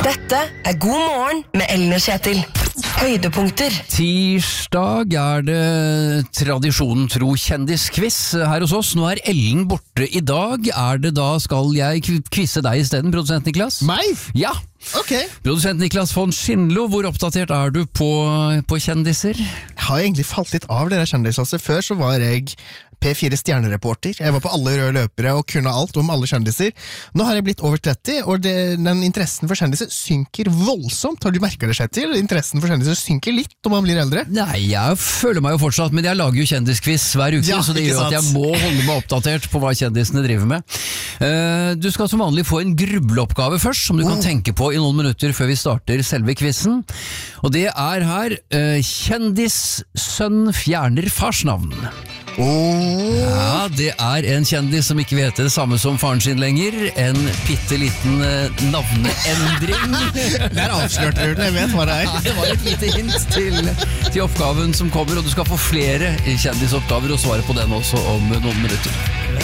Dette God morgen med Ellen og Kjetil. Høydepunkter. Tirsdag det tradisjonen tro kjendisquiz her hos oss. Nå Ellen borte I dag. Det da skal jeg quizze deg I stedet, produsent Niklas? Meg? Ja. Ok. Produsent Niklas von Schindlo, hvor oppdatert du på kjendiser? Jeg har egentlig falt litt av dere kjendiser. Før så var jeg P4 stjernereporter. Jeg var på alle røde løpere og kunne alt om alle kjendiser. Nå har jeg blitt over 30, og den interessen for kjendiser synker voldsomt. Har du merket det, Kjetil? Interessen for kjendiser synker litt når man blir eldre. Nei, jeg føler meg jo fortsatt, men jeg lager jo kjendisquiz hver uke, Ja, så det gjør at jeg må holde meg oppdatert på hva kjendisene driver med. Du skal som vanlig få en grubleoppgave først, som du kan tenke på I noen minutter før vi starter selve quizen. Og det her, kjendissønn fjerner farsnavn. Ja, det en kjendis som ikke vet det samme som faren sin lenger. En pitteliten navneendring. Det avslørt, jeg vet hva det Det var et lite hint til oppgaven som kommer, og du skal få flere kjendisoppgaver og svare på den også om noen minutter.